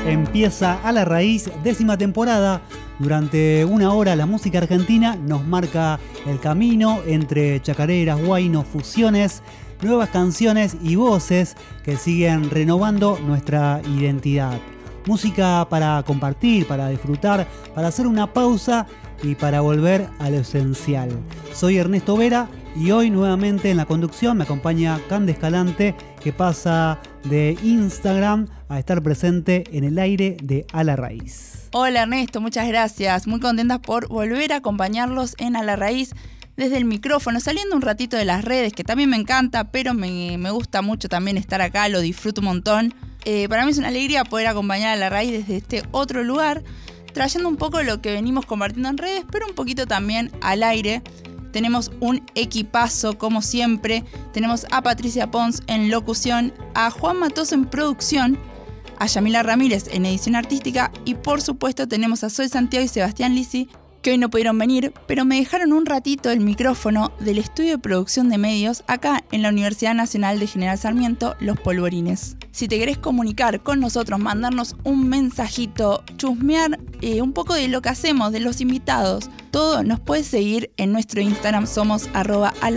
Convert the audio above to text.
Empieza A la Raíz, 10ª temporada. Durante una hora la música argentina nos marca el camino entre chacareras, huaynos, fusiones, nuevas canciones y voces que siguen renovando nuestra identidad. Música para compartir, para disfrutar, para hacer una pausa y para volver a lo esencial. Soy Ernesto Vera y hoy nuevamente en la conducción me acompaña Cande Escalante, que pasa de Instagram a estar presente en el aire de A la Raíz. Hola Ernesto, muchas gracias. Muy contenta por volver a acompañarlos en A la Raíz desde el micrófono, saliendo un ratito de las redes, que también me encanta, pero me gusta mucho también estar acá, lo disfruto un montón. Para mí es una alegría poder acompañar A la Raíz desde este otro lugar, trayendo un poco lo que venimos compartiendo en redes, pero un poquito también al aire. Tenemos un equipazo, como siempre. Tenemos a Patricia Pons en locución, a Juan Matoso en producción, a Yamila Ramírez en edición artística y por supuesto tenemos a Zoe Santiago y Sebastián Lisi, que hoy no pudieron venir, pero me dejaron un ratito el micrófono del estudio de producción de medios acá en la Universidad Nacional de General Sarmiento, Los Polvorines. Si te querés comunicar con nosotros, mandarnos un mensajito, chusmear un poco de lo que hacemos, de los invitados, todo, nos puedes seguir en nuestro Instagram, somos @alaRaíz.